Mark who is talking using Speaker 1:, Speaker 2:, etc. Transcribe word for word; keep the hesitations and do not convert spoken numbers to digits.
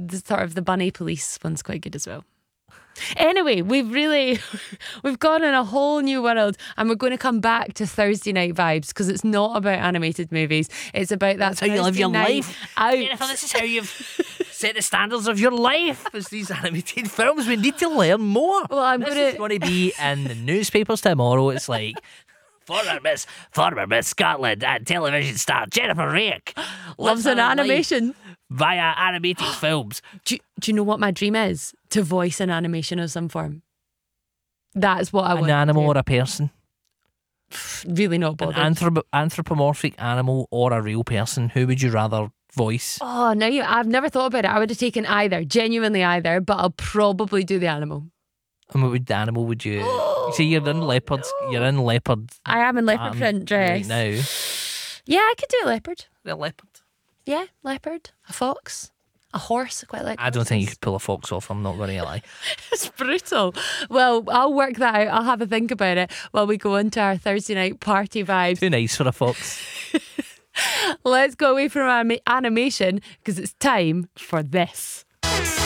Speaker 1: the sort of the bunny police one's quite good as well. Anyway, we've really we've gone in a whole new world, and we're going to come back to Thursday night vibes, because it's not about animated movies. It's about that
Speaker 2: That's how you live your
Speaker 1: Thursday
Speaker 2: life.
Speaker 1: night out.
Speaker 2: Jennifer, this is how you've set the standards of your life. It's these animated films. We need to learn more.
Speaker 1: Well, I'm
Speaker 2: this
Speaker 1: gonna-
Speaker 2: is going to be in the newspapers tomorrow. It's like former Miss, former Miss Scotland and television star Jennifer Rake
Speaker 1: Loves
Speaker 2: lives
Speaker 1: an
Speaker 2: her life
Speaker 1: animation.
Speaker 2: via animated films.
Speaker 1: Do, do you know what my dream is? To voice an animation of some form. That's what I want.
Speaker 2: An animal
Speaker 1: to
Speaker 2: or a person,
Speaker 1: do. Really not
Speaker 2: an
Speaker 1: bothered.
Speaker 2: anthrop- anthropomorphic animal or a real person. Who would you rather voice?
Speaker 1: Oh, no, you, I've never thought about it. I would have taken either, genuinely either, but I'll probably do the animal.
Speaker 2: And what would the animal would you? You see, you're in leopard. You're in leopard.
Speaker 1: I am in leopard
Speaker 2: um,
Speaker 1: print dress.
Speaker 2: right now.
Speaker 1: Yeah, I could do a leopard.
Speaker 2: The leopard.
Speaker 1: Yeah, leopard. A fox. A horse. I quite like
Speaker 2: I don't think you
Speaker 1: horses.
Speaker 2: could pull a fox off. I'm not going to lie.
Speaker 1: It's brutal. Well, I'll work that out. I'll have a think about it while we go into our Thursday night party vibes.
Speaker 2: Too nice for a fox.
Speaker 1: Let's go away from anima- animation, because it's time for this.